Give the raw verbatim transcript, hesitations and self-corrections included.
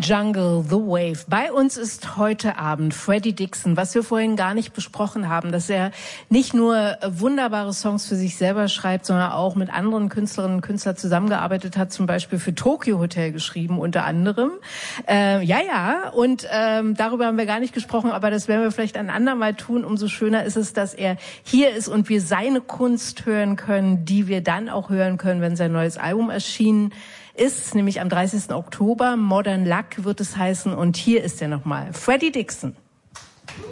Jungle, The Wave. Bei uns ist heute Abend Freddie Dixon, was wir vorhin gar nicht besprochen haben, dass er nicht nur wunderbare Songs für sich selber schreibt, sondern auch mit anderen Künstlerinnen und Künstlern zusammengearbeitet hat, zum Beispiel für Tokyo Hotel geschrieben, unter anderem. Äh, ja, ja, und ähm, darüber haben wir gar nicht gesprochen, aber das werden wir vielleicht ein andermal tun. Umso schöner ist es, dass er hier ist und wir seine Kunst hören können, die wir dann auch hören können, wenn sein neues Album erschienen ist, nämlich am dreißigsten Oktober. Modern Luck wird es heißen. Und hier ist er nochmal. Freddie Dixon.